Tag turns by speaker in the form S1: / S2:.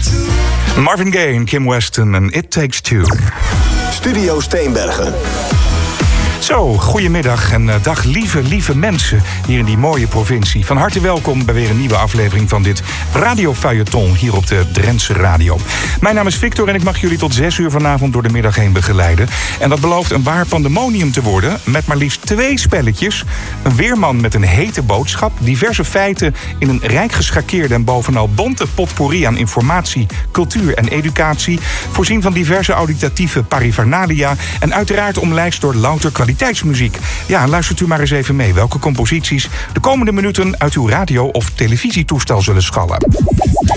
S1: Marvin Gaye en Kim Weston en It Takes Two.
S2: Studio Steenbergen.
S1: Zo, goedemiddag en dag lieve mensen hier in die mooie provincie. Van harte welkom bij weer een nieuwe aflevering van dit radiofeuilleton hier op de Drentse Radio. Mijn naam is Victor en ik mag jullie tot 6 uur vanavond door de middag heen begeleiden. En dat belooft een waar pandemonium te worden met maar liefst 2 spelletjes. Een weerman met een hete boodschap, diverse feiten in een rijk geschakeerde en bovenal bonte potpourri aan informatie, cultuur en educatie. Voorzien van diverse auditatieve paraphernalia en uiteraard omlijst door louter kwaliteitsmuziek. Ja, luistert u maar eens even mee welke composities de komende minuten uit uw radio- of televisietoestel zullen schallen.